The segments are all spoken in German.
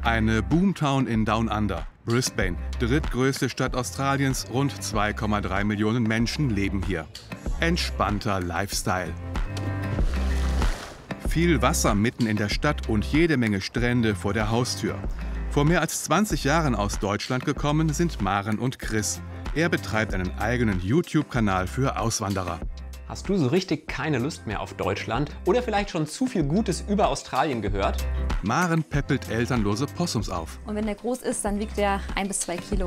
Eine Boomtown in Down Under, Brisbane, drittgrößte Stadt Australiens, rund 2,3 Millionen Menschen leben hier. Entspannter Lifestyle. Viel Wasser mitten in der Stadt und jede Menge Strände vor der Haustür. Vor mehr als 20 Jahren aus Deutschland gekommen sind Maren und Chris. Er betreibt einen eigenen YouTube-Kanal für Auswanderer. Hast du so richtig keine Lust mehr auf Deutschland oder vielleicht schon zu viel Gutes über Australien gehört? Maren päppelt elternlose Possums auf. Und wenn der groß ist, dann wiegt er 1 bis 2 Kilo.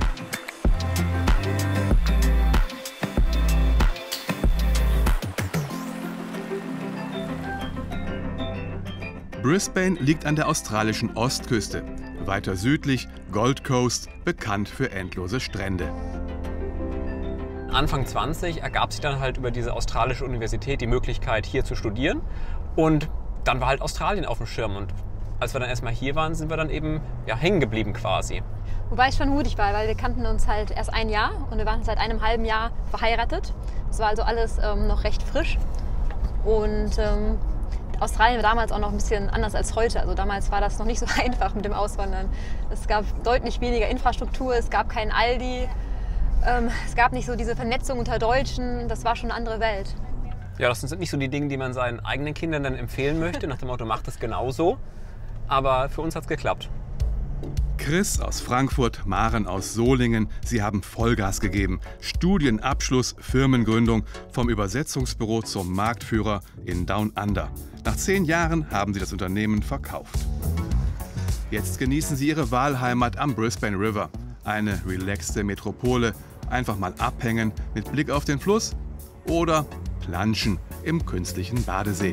Brisbane liegt an der australischen Ostküste. Weiter südlich Gold Coast, bekannt für endlose Strände. Anfang 20 ergab sich dann halt über diese australische Universität die Möglichkeit, hier zu studieren. Und dann war halt Australien auf dem Schirm. Und als wir dann erstmal hier waren, sind wir dann eben hängen geblieben quasi. Wobei es schon mutig war, weil wir kannten uns halt erst ein Jahr und wir waren seit einem halben Jahr verheiratet. Das war also alles noch recht frisch. Und Australien war damals auch noch ein bisschen anders als heute. Also damals war das noch nicht so einfach mit dem Auswandern. Es gab deutlich weniger Infrastruktur, es gab keinen Aldi. Es gab nicht so diese Vernetzung unter Deutschen, das war schon eine andere Welt. Ja, das sind nicht so die Dinge, die man seinen eigenen Kindern dann empfehlen möchte, nach dem Motto, macht es genauso. Aber für uns hat es geklappt. Chris aus Frankfurt, Maren aus Solingen, sie haben Vollgas gegeben. Studienabschluss, Firmengründung, vom Übersetzungsbüro zum Marktführer in Down Under. Nach 10 Jahren haben sie das Unternehmen verkauft. Jetzt genießen sie ihre Wahlheimat am Brisbane River. Eine relaxte Metropole, einfach mal abhängen mit Blick auf den Fluss oder planschen im künstlichen Badesee.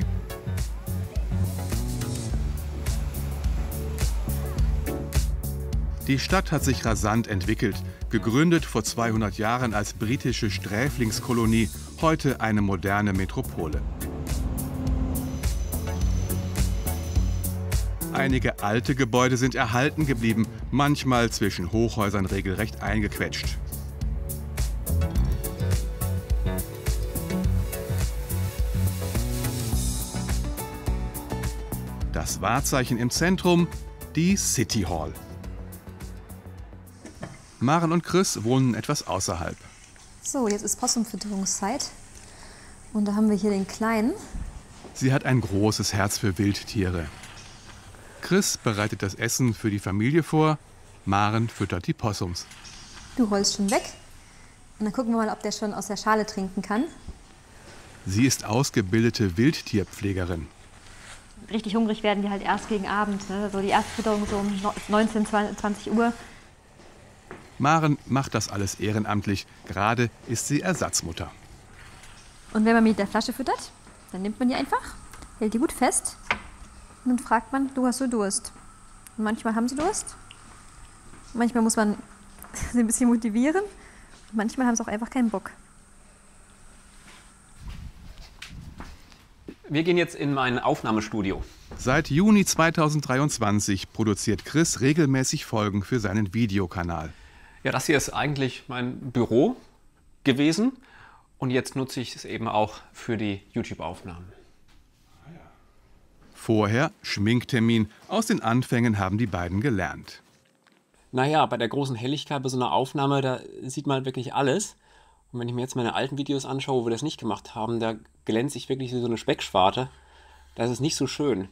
Die Stadt hat sich rasant entwickelt, gegründet vor 200 Jahren als britische Sträflingskolonie, heute eine moderne Metropole. Einige alte Gebäude sind erhalten geblieben, manchmal zwischen Hochhäusern regelrecht eingequetscht. Das Wahrzeichen im Zentrum, die City Hall. Maren und Chris wohnen etwas außerhalb. So, jetzt ist Possumfütterungszeit. Und da haben wir hier den Kleinen. Sie hat ein großes Herz für Wildtiere. Chris bereitet das Essen für die Familie vor, Maren füttert die Possums. Du rollst schon weg. Und dann gucken wir mal, ob der schon aus der Schale trinken kann. Sie ist ausgebildete Wildtierpflegerin. Richtig hungrig werden die halt erst gegen Abend. Ne? So die erste Fütterung so um 19, 20 Uhr. Maren macht das alles ehrenamtlich. Gerade ist sie Ersatzmutter. Und wenn man mit der Flasche füttert, dann nimmt man die einfach, hält die gut fest. Und dann fragt man, du hast so Durst. Und manchmal haben sie Durst. Manchmal muss man sie ein bisschen motivieren. Und manchmal haben sie auch einfach keinen Bock. Wir gehen jetzt in mein Aufnahmestudio. Seit Juni 2023 produziert Chris regelmäßig Folgen für seinen Videokanal. Ja, das hier ist eigentlich mein Büro gewesen. Und jetzt nutze ich es eben auch für die YouTube-Aufnahmen. Vorher Schminktermin. Aus den Anfängen haben die beiden gelernt. Naja, bei der großen Helligkeit bei so einer Aufnahme, da sieht man wirklich alles. Und wenn ich mir jetzt meine alten Videos anschaue, wo wir das nicht gemacht haben, da glänze ich wirklich wie so eine Speckschwarte. Das ist nicht so schön.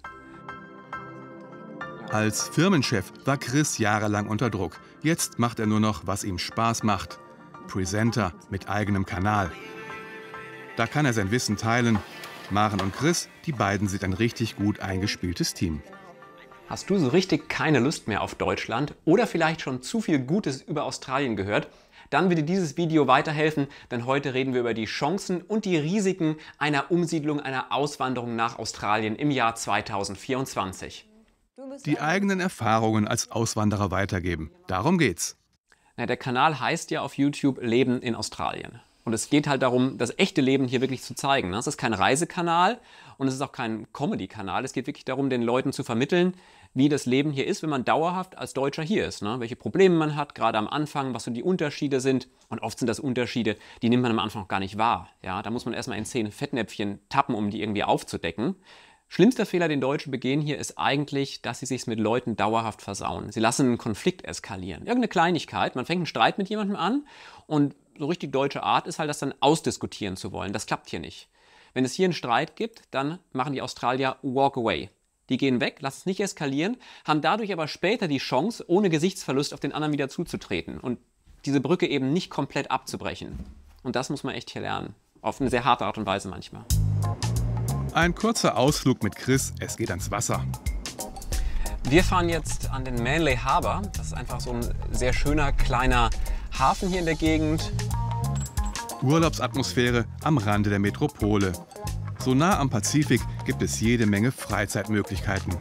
Als Firmenchef war Chris jahrelang unter Druck. Jetzt macht er nur noch, was ihm Spaß macht. Presenter mit eigenem Kanal. Da kann er sein Wissen teilen. Maren und Chris, die beiden sind ein richtig gut eingespieltes Team. Hast du so richtig keine Lust mehr auf Deutschland oder vielleicht schon zu viel Gutes über Australien gehört? Dann wird dir dieses Video weiterhelfen, denn heute reden wir über die Chancen und die Risiken einer Umsiedlung, einer Auswanderung nach Australien im Jahr 2024. Die eigenen Erfahrungen als Auswanderer weitergeben. Darum geht's. Na, der Kanal heißt ja auf YouTube Leben in Australien. Und es geht halt darum, das echte Leben hier wirklich zu zeigen. Es ist kein Reisekanal und es ist auch kein Comedy-Kanal. Es geht wirklich darum, den Leuten zu vermitteln, wie das Leben hier ist, wenn man dauerhaft als Deutscher hier ist. Welche Probleme man hat, gerade am Anfang, was so die Unterschiede sind. Und oft sind das Unterschiede, die nimmt man am Anfang auch gar nicht wahr. Ja, da muss man erstmal in 10 Fettnäpfchen tappen, um die irgendwie aufzudecken. Schlimmster Fehler, den Deutschen begehen hier, ist eigentlich, dass sie sich mit Leuten dauerhaft versauen. Sie lassen einen Konflikt eskalieren. Irgendeine Kleinigkeit, man fängt einen Streit mit jemandem an und so richtig deutsche Art ist halt, das dann ausdiskutieren zu wollen. Das klappt hier nicht. Wenn es hier einen Streit gibt, dann machen die Australier walk away. Die gehen weg, lassen es nicht eskalieren, haben dadurch aber später die Chance, ohne Gesichtsverlust auf den anderen wieder zuzutreten und diese Brücke eben nicht komplett abzubrechen. Und das muss man echt hier lernen. Auf eine sehr harte Art und Weise manchmal. Ein kurzer Ausflug mit Chris, es geht ans Wasser. Wir fahren jetzt an den Manly Harbour. Das ist einfach so ein sehr schöner kleiner Hafen hier in der Gegend. Urlaubsatmosphäre am Rande der Metropole. So nah am Pazifik gibt es jede Menge Freizeitmöglichkeiten.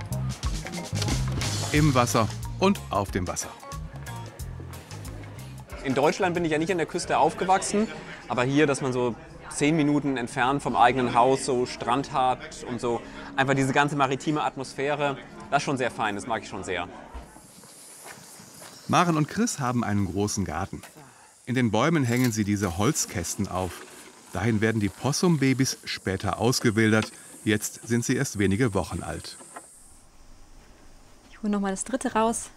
Im Wasser und auf dem Wasser. In Deutschland bin ich ja nicht an der Küste aufgewachsen, aber hier, dass man so 10 Minuten entfernt vom eigenen Haus so Strand hat und so einfach diese ganze maritime Atmosphäre, das ist schon sehr fein, das mag ich schon sehr. Maren und Chris haben einen großen Garten. In den Bäumen hängen sie diese Holzkästen auf. Dahin werden die Possumbabys später ausgewildert. Jetzt sind sie erst wenige Wochen alt. Ich hole noch mal das dritte raus.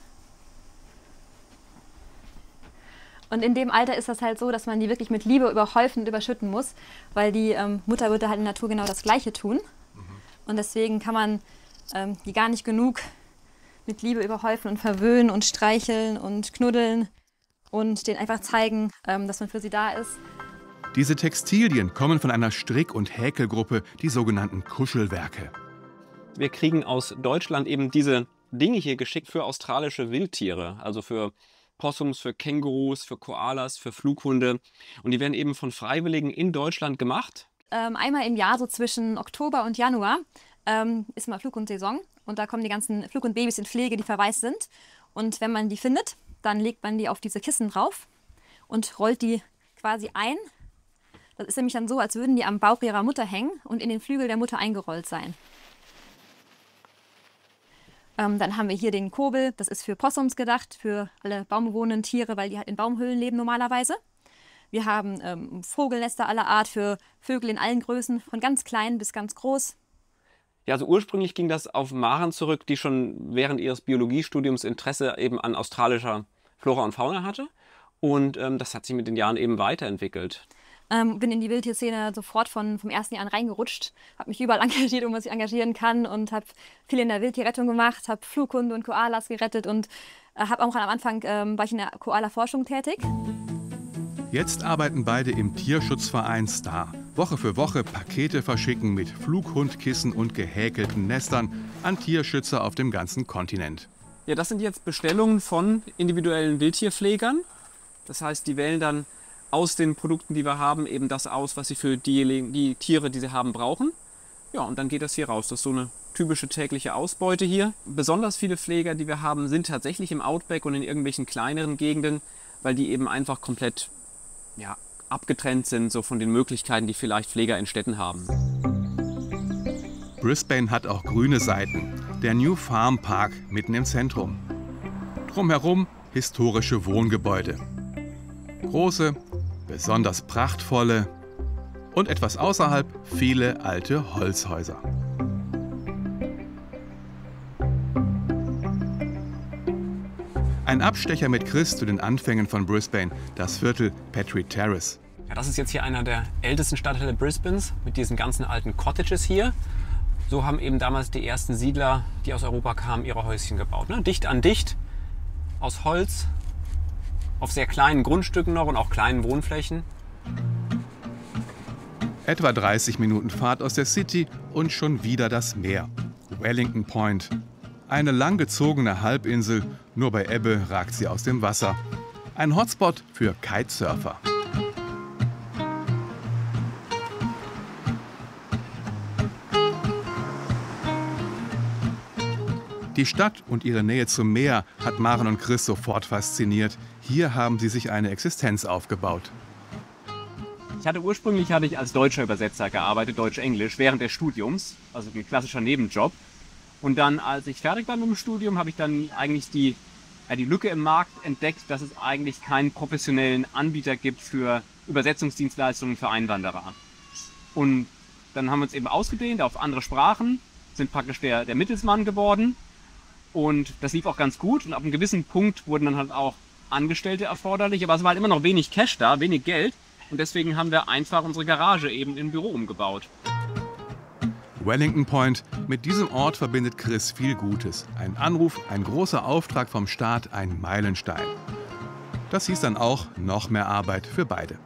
Und in dem Alter ist das halt so, dass man die wirklich mit Liebe überhäufen und überschütten muss, weil die Mutter würde halt in der Natur genau das Gleiche tun. Und deswegen kann man die gar nicht genug mit Liebe überhäufen und verwöhnen und streicheln und knuddeln und denen einfach zeigen, dass man für sie da ist. Diese Textilien kommen von einer Strick- und Häkelgruppe, die sogenannten Kuschelwerke. Wir kriegen aus Deutschland eben diese Dinge hier geschickt für australische Wildtiere, also für Possums, für Kängurus, für Koalas, für Flughunde. Und die werden eben von Freiwilligen in Deutschland gemacht. Einmal im Jahr, so zwischen Oktober und Januar, ist mal Flughundsaison. Und da kommen die ganzen Flughundbabys in Pflege, die verwaist sind. Und wenn man die findet, dann legt man die auf diese Kissen drauf und rollt die quasi ein. Das ist nämlich dann so, als würden die am Bauch ihrer Mutter hängen und in den Flügel der Mutter eingerollt sein. Dann haben wir hier den Kobel, das ist für Possums gedacht, für alle baumbewohnenden Tiere, weil die halt in Baumhöhlen leben normalerweise. Wir haben Vogelnester aller Art für Vögel in allen Größen, von ganz klein bis ganz groß. Ja, also ursprünglich ging das auf Maren zurück, die schon während ihres Biologiestudiums Interesse eben an australischer Flora und Fauna hatte. Und das hat sich mit den Jahren eben weiterentwickelt. Bin in die Wildtierszene sofort vom ersten Jahr an reingerutscht, habe mich überall engagiert, um was ich engagieren kann und habe viel in der Wildtierrettung gemacht, habe Flughunde und Koalas gerettet und habe auch am Anfang war ich in der Koala-Forschung tätig. Jetzt arbeiten beide im Tierschutzverein Star. Woche für Woche Pakete verschicken mit Flughundkissen und gehäkelten Nestern an Tierschützer auf dem ganzen Kontinent. Ja, das sind jetzt Bestellungen von individuellen Wildtierpflegern. Das heißt, die wählen dann aus den Produkten, die wir haben, eben das aus, was sie für die Tiere, die sie haben, brauchen. Ja, und dann geht das hier raus. Das ist so eine typische tägliche Ausbeute hier. Besonders viele Pfleger, die wir haben, sind tatsächlich im Outback und in irgendwelchen kleineren Gegenden, weil die eben einfach komplett abgetrennt sind so von den Möglichkeiten, die vielleicht Pfleger in Städten haben. Brisbane hat auch grüne Seiten. Der New Farm Park mitten im Zentrum. Drumherum historische Wohngebäude. Große, besonders prachtvolle und etwas außerhalb viele alte Holzhäuser. Ein Abstecher mit Chris zu den Anfängen von Brisbane, das Viertel Petrie Terrace. Ja, das ist jetzt hier einer der ältesten Stadtteile Brisbanes mit diesen ganzen alten Cottages hier. So haben eben damals die ersten Siedler, die aus Europa kamen, ihre Häuschen gebaut. Ne? Dicht an dicht, aus Holz, auf sehr kleinen Grundstücken noch und auch kleinen Wohnflächen. Etwa 30 Minuten Fahrt aus der City und schon wieder das Meer. Wellington Point. Eine langgezogene Halbinsel, nur bei Ebbe ragt sie aus dem Wasser. Ein Hotspot für Kitesurfer. Die Stadt und ihre Nähe zum Meer hat Maren und Chris sofort fasziniert. Hier haben sie sich eine Existenz aufgebaut. Ursprünglich hatte ich als deutscher Übersetzer gearbeitet, Deutsch-Englisch, während des Studiums, also ein klassischer Nebenjob. Und dann, als ich fertig war mit dem Studium, habe ich dann eigentlich die Lücke im Markt entdeckt, dass es eigentlich keinen professionellen Anbieter gibt für Übersetzungsdienstleistungen für Einwanderer. Und dann haben wir uns eben ausgedehnt auf andere Sprachen, sind praktisch der Mittelsmann geworden. Und das lief auch ganz gut. Und ab einem gewissen Punkt wurden dann halt auch Angestellte erforderlich. Aber es war halt immer noch wenig Cash da, wenig Geld. Und deswegen haben wir einfach unsere Garage eben in ein Büro umgebaut. Wellington Point, mit diesem Ort verbindet Chris viel Gutes. Ein Anruf, ein großer Auftrag vom Staat, ein Meilenstein. Das hieß dann auch noch mehr Arbeit für beide.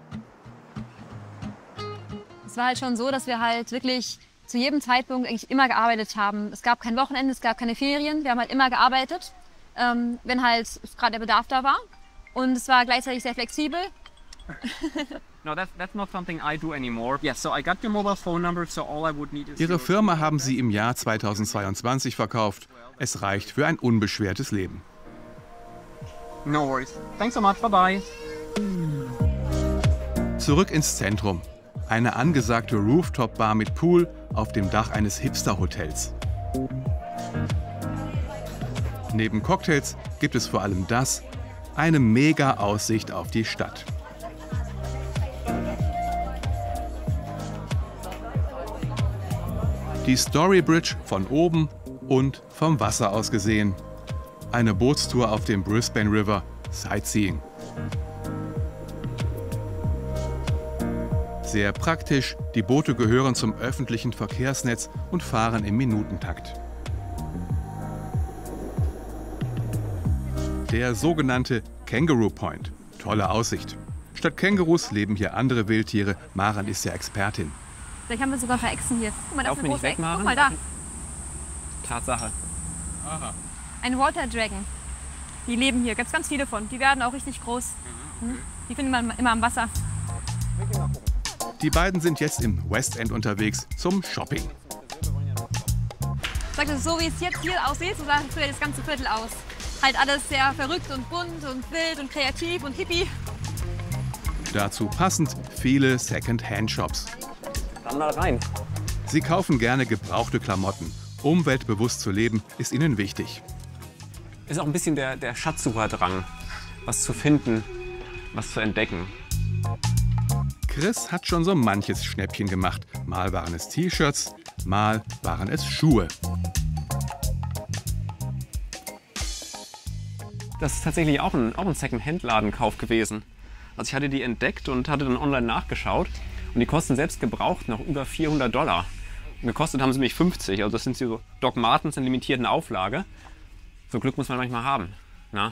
Es war halt schon so, dass wir halt wirklich zu jedem Zeitpunkt eigentlich immer gearbeitet haben. Es gab kein Wochenende, es gab keine Ferien. Wir haben halt immer gearbeitet, wenn halt gerade der Bedarf da war. Und es war gleichzeitig sehr flexibel. No, that's not something I do anymore. Yeah, so I got your mobile phone number, so all I would need is Ihre Firma haben sie im Jahr 2022 verkauft. Es reicht für ein unbeschwertes Leben. No worries. Thanks so much. Bye-bye. Zurück ins Zentrum. Eine angesagte Rooftop-Bar mit Pool auf dem Dach eines Hipster-Hotels. Neben Cocktails gibt es vor allem das, eine mega Aussicht auf die Stadt. Die Story Bridge von oben und vom Wasser aus gesehen. Eine Bootstour auf dem Brisbane River, Sightseeing. Sehr praktisch, die Boote gehören zum öffentlichen Verkehrsnetz und fahren im Minutentakt. Der sogenannte Kangaroo Point. Tolle Aussicht. Statt Kängurus leben hier andere Wildtiere. Maren ist ja Expertin. Vielleicht haben wir sogar Echsen hier. Guck mal, das ist eine große Echse. Guck mal da. Tatsache. Aha. Ein Water Dragon. Die leben hier, ganz, ganz viele von. Die werden auch richtig groß. Die findet man immer am Wasser. Die beiden sind jetzt im West End unterwegs zum Shopping. Ich sag, so wie es jetzt hier aussieht, so sah früher das ganze Viertel aus. Halt alles sehr verrückt und bunt und wild und kreativ und hippie. Dazu passend viele Second-Hand-Shops. Dann mal rein. Sie kaufen gerne gebrauchte Klamotten. Umweltbewusst zu leben ist ihnen wichtig. Ist auch ein bisschen der Schatzsucherdrang, was zu finden, was zu entdecken. Chris hat schon so manches Schnäppchen gemacht. Mal waren es T-Shirts, mal waren es Schuhe. Das ist tatsächlich auch ein Second-Hand-Ladenkauf gewesen. Also ich hatte die entdeckt und hatte dann online nachgeschaut. Und die kosten selbst gebraucht noch über $400. Und gekostet haben sie mich 50. Also das sind so Doc Martens in limitierten Auflage. So Glück muss man manchmal haben. Na?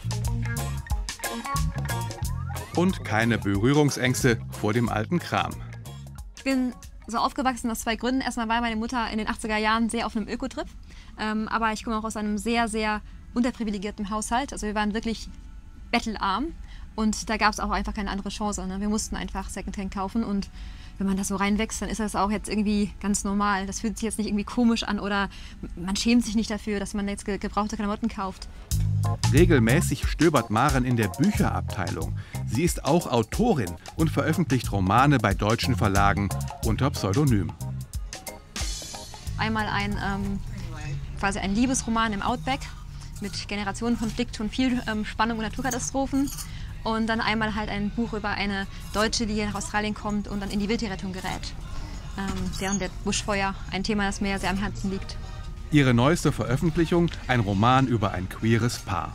Und keine Berührungsängste vor dem alten Kram. Ich bin so aufgewachsen aus zwei Gründen. Erstmal war meine Mutter in den 80er Jahren sehr auf einem Ökotrip. Aber ich komme auch aus einem sehr, sehr unterprivilegierten Haushalt. Also wir waren wirklich bettelarm. Und da gab es auch einfach keine andere Chance. Ne? Wir mussten einfach Secondhand kaufen. Und wenn man da so reinwächst, dann ist das auch jetzt irgendwie ganz normal. Das fühlt sich jetzt nicht irgendwie komisch an oder man schämt sich nicht dafür, dass man jetzt gebrauchte Klamotten kauft. Regelmäßig stöbert Maren in der Bücherabteilung. Sie ist auch Autorin und veröffentlicht Romane bei deutschen Verlagen unter Pseudonym. Einmal quasi ein Liebesroman im Outback mit Generationenkonflikt und viel Spannung und Naturkatastrophen. Und dann einmal halt ein Buch über eine Deutsche, die hier nach Australien kommt und dann in die Wildtierrettung gerät. Während der Buschfeuer, ein Thema, das mir sehr am Herzen liegt. Ihre neueste Veröffentlichung, ein Roman über ein queeres Paar.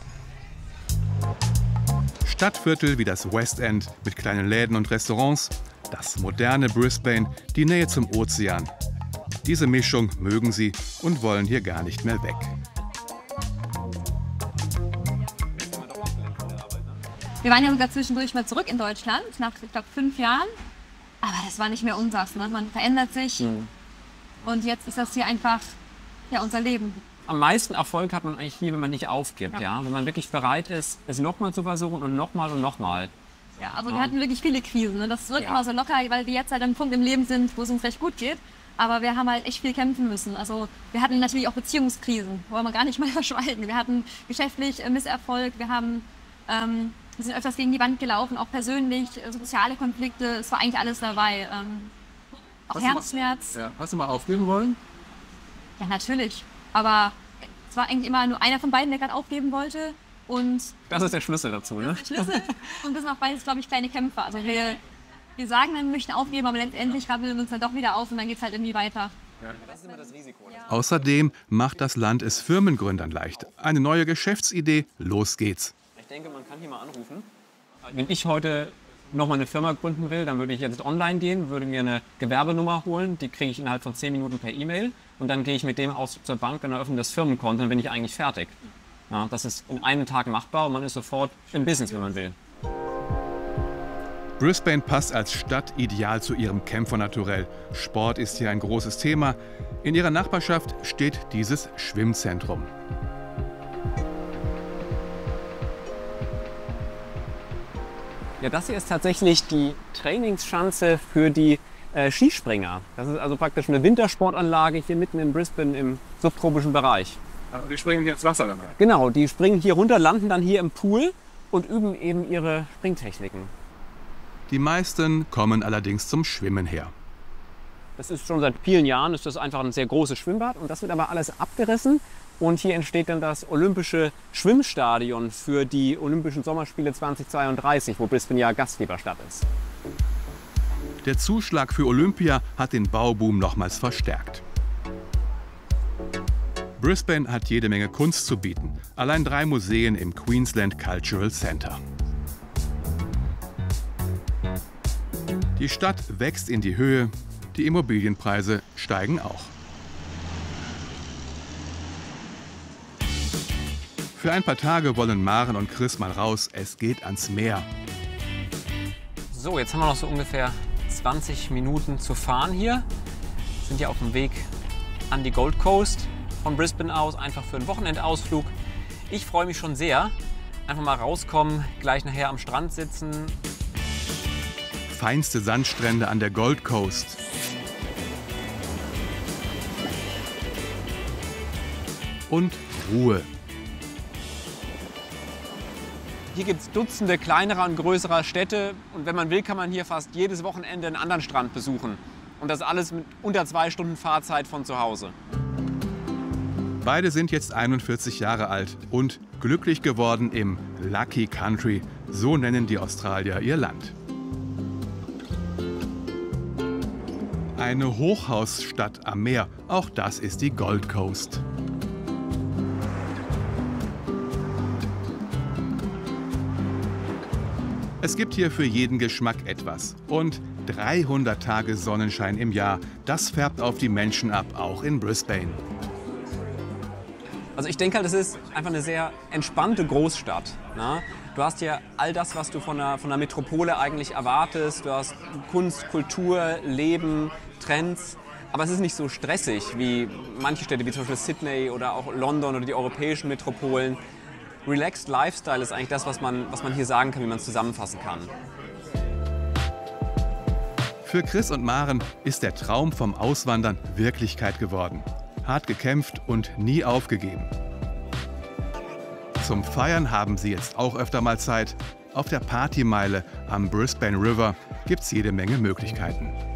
Stadtviertel wie das West End mit kleinen Läden und Restaurants, das moderne Brisbane, die Nähe zum Ozean. Diese Mischung mögen sie und wollen hier gar nicht mehr weg. Wir waren ja sogar zwischendurch mal zurück in Deutschland, nach, ich glaube, 5 Jahren. Aber das war nicht mehr unseres. Ne? Man verändert sich. Und jetzt ist das hier einfach ja, unser Leben. Am meisten Erfolg hat man eigentlich nie, wenn man nicht aufgibt. Ja? Wenn man wirklich bereit ist, es nochmal zu versuchen und nochmal und nochmal. Ja, also wir hatten wirklich viele Krisen. Ne? Das wird immer so locker, weil wir jetzt halt an einem Punkt im Leben sind, wo es uns recht gut geht. Aber wir haben halt echt viel kämpfen müssen. Also wir hatten natürlich auch Beziehungskrisen, wollen wir gar nicht mal verschweigen. Wir hatten geschäftlich Misserfolg, wir sind öfters gegen die Wand gelaufen, auch persönlich, soziale Konflikte, es war eigentlich alles dabei. Auch Herzschmerz. Hast du mal aufgeben wollen? Ja, natürlich. Aber es war eigentlich immer nur einer von beiden, der gerade aufgeben wollte. Und das ist der Schlüssel dazu, ne? Schlüssel. Und wir sind auch beides, glaube ich, kleine Kämpfer. Also wir Wir sagen dann, wir möchten aufgeben, aber letztendlich rabbeln wir uns dann doch wieder auf und dann geht es halt irgendwie weiter. Das ist immer das Risiko. Außerdem macht das Land es Firmengründern leicht. Eine neue Geschäftsidee, los geht's. Ich denke, man kann hier mal anrufen. Wenn ich heute nochmal eine Firma gründen will, dann würde ich jetzt online gehen, würde mir eine Gewerbenummer holen, die kriege ich innerhalb von 10 Minuten per E-Mail und dann gehe ich mit dem aus zur Bank, dann eröffne das Firmenkonto, dann bin ich eigentlich fertig. Ja, das ist in einem Tag machbar und man ist sofort im Business, wenn man will. Brisbane passt als Stadt ideal zu ihrem Kämpfernaturell. Sport ist hier ein großes Thema. In ihrer Nachbarschaft steht dieses Schwimmzentrum. Ja, das hier ist tatsächlich die Trainingsschanze für die Skispringer. Das ist also praktisch eine Wintersportanlage hier mitten in Brisbane im subtropischen Bereich. Aber die springen hier ins Wasser dann? Genau, die springen hier runter, landen dann hier im Pool und üben eben ihre Springtechniken. Die meisten kommen allerdings zum Schwimmen her. Das ist schon seit vielen Jahren, ist das einfach ein sehr großes Schwimmbad und das wird aber alles abgerissen und hier entsteht dann das olympische Schwimmstadion für die Olympischen Sommerspiele 2032, wo Brisbane ja Gastgeberstadt ist. Der Zuschlag für Olympia hat den Bauboom nochmals verstärkt. Brisbane hat jede Menge Kunst zu bieten. Allein 3 Museen im Queensland Cultural Centre. Die Stadt wächst in die Höhe, die Immobilienpreise steigen auch. Für ein paar Tage wollen Maren und Chris mal raus, es geht ans Meer. So, jetzt haben wir noch so ungefähr 20 Minuten zu fahren hier. Wir sind ja auf dem Weg an die Gold Coast von Brisbane aus, einfach für einen Wochenendausflug. Ich freue mich schon sehr. Einfach mal rauskommen, gleich nachher am Strand sitzen. Feinste Sandstrände an der Gold Coast. Und Ruhe. Hier gibt es Dutzende kleinerer und größerer Städte und wenn man will, kann man hier fast jedes Wochenende einen anderen Strand besuchen. Und das alles mit unter 2 Stunden Fahrzeit von zu Hause. Beide sind jetzt 41 Jahre alt und glücklich geworden im Lucky Country, so nennen die Australier ihr Land. Eine Hochhausstadt am Meer, auch das ist die Gold Coast. Es gibt hier für jeden Geschmack etwas. Und 300 Tage Sonnenschein im Jahr, das färbt auf die Menschen ab, auch in Brisbane. Also ich denke halt, es ist einfach eine sehr entspannte Großstadt. Ne? Du hast hier all das, was du von einer Metropole eigentlich erwartest. Du hast Kunst, Kultur, Leben, Trends. Aber es ist nicht so stressig wie manche Städte, wie zum Beispiel Sydney oder auch London oder die europäischen Metropolen. Relaxed Lifestyle ist eigentlich das, was man hier sagen kann, wie man es zusammenfassen kann. Für Chris und Maren ist der Traum vom Auswandern Wirklichkeit geworden. Hart gekämpft und nie aufgegeben. Zum Feiern haben sie jetzt auch öfter mal Zeit. Auf der Partymeile am Brisbane River gibt's jede Menge Möglichkeiten.